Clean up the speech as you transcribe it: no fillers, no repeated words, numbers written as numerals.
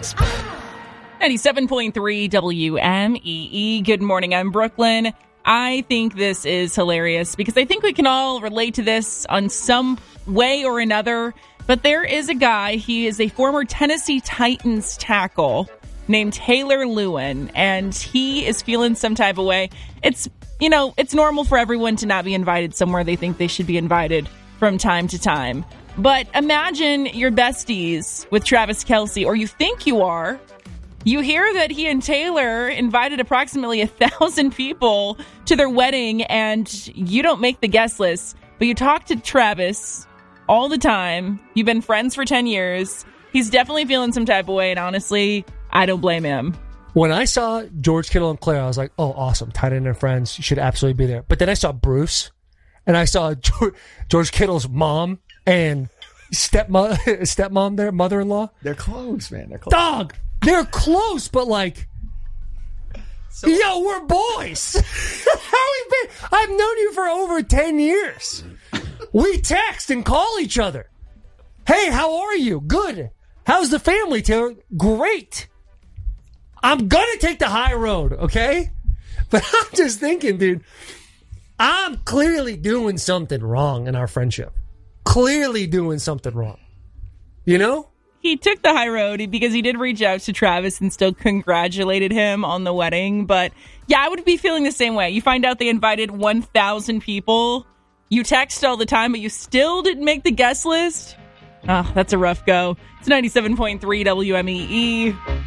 97.3 WMEE. Good morning. I'm Brooklyn. I think this is hilarious because I think we can all relate to this on some way or another. But there is a guy, he is a former Tennessee Titans tackle named Taylor Lewin, and he is feeling some type of way. It's normal for everyone to not be invited somewhere they think they should be invited from time to time. But imagine you're besties with Travis Kelce, or you think you are. You hear that he and Taylor invited approximately 1,000 people to their wedding, and you don't make the guest list, but you talk to Travis all the time. You've been friends for 10 years. He's definitely feeling some type of way, and honestly, I don't blame him. When I saw George Kittle and Claire, I was like, oh, awesome. Tight end and friends. You should absolutely be there. But then I saw Bruce, and I saw George Kittle's mom and stepmom there, mother-in-law. They're close, man. They're close. Dog! They're close, but like, yo, we're boys. How we been? I've known you for over 10 years. We text and call each other. Hey, how are you? Good. How's the family, Taylor? Great. I'm going to take the high road, okay? But I'm just thinking, dude, I'm clearly doing something wrong in our friendship. Clearly doing something wrong. You know? He took the high road because he did reach out to Travis and still congratulated him on the wedding. But yeah, I would be feeling the same way. You find out they invited 1,000 people. You text all the time, but you still didn't make the guest list. Oh, that's a rough go. It's 97.3 WMEE.